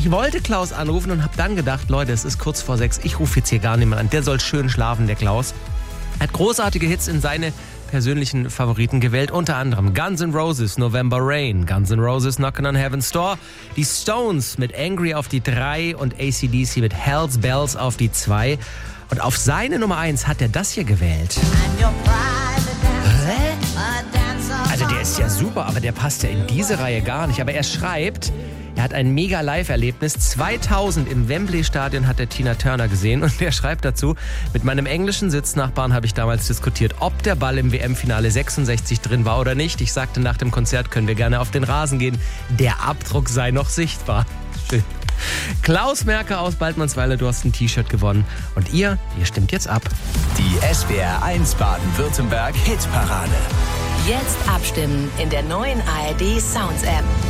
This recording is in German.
Ich wollte Klaus anrufen und habe dann gedacht, Leute, es ist kurz vor 6, ich rufe jetzt hier gar niemand an. Der soll schön schlafen, der Klaus. Er hat großartige Hits in seine persönlichen Favoriten gewählt, unter anderem Guns N' Roses, November Rain, Guns N' Roses, Knockin' on Heaven's Door, die Stones mit Angry auf die 3 und AC/DC mit Hell's Bells auf die 2. Und auf seine Nummer 1 hat er das hier gewählt. Hä? Also der ist ja super, aber der passt ja in diese Reihe gar nicht. Aber er schreibt, er hat ein mega Live-Erlebnis. 2000 im Wembley-Stadion hat er Tina Turner gesehen. Und er schreibt dazu, mit meinem englischen Sitznachbarn habe ich damals diskutiert, ob der Ball im WM-Finale 66 drin war oder nicht. Ich sagte, nach dem Konzert können wir gerne auf den Rasen gehen. Der Abdruck sei noch sichtbar. Schön. Klaus Merker aus Baldmannsweiler, du hast ein T-Shirt gewonnen. Und ihr stimmt jetzt ab. Die SWR 1 Baden-Württemberg Hitparade. Jetzt abstimmen in der neuen ARD Sounds App.